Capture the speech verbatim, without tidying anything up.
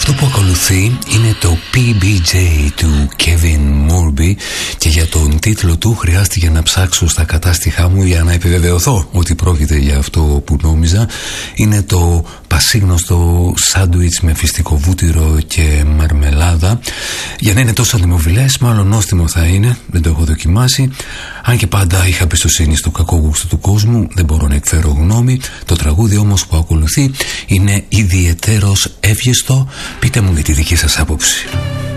Αυτό που ακολουθεί είναι το πι μπι τζέι του Kevin Morby και για τον τίτλο του χρειάστηκε να ψάξω στα κατάστοιχά μου για να επιβεβαιωθώ ότι πρόκειται για αυτό που νόμιζα. Είναι το πασίγνωστο σάντουιτς με φιστικό βούτυρο και μαρμελάδα. Για να είναι τόσο δημοφιλές, μάλλον νόστιμο θα είναι, δεν το έχω δοκιμάσει. Αν και πάντα είχα εμπιστοσύνη στο κακό γούστο του κόσμου, δεν μπορώ να εκφέρω γνώμη. Το τραγούδι όμως που ακολουθεί είναι ιδιαιτέρως εύγεστο. Πείτε μου για τη δική σας άποψη.